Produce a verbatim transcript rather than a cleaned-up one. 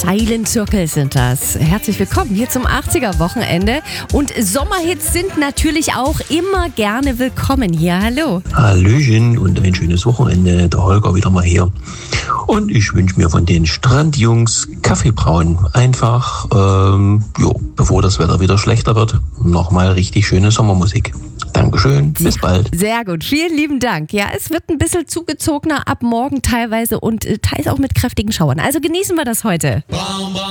Silent Circle sind das. Herzlich willkommen hier zum achtziger-Wochenende. Und Sommerhits sind natürlich auch immer gerne willkommen hier. Hallo. Hallöchen und ein schönes Wochenende. Der Holger wieder mal hier. Und ich wünsche mir von den Strandjungs Kaffeebrauen einfach, ähm, jo, bevor das Wetter wieder schlechter wird, nochmal richtig schöne Sommermusik. Dankeschön, bis bald. Sehr gut, vielen lieben Dank. Ja, es wird ein bisschen zugezogener ab morgen teilweise und äh, teils auch mit kräftigen Schauern. Also genießen wir das heute.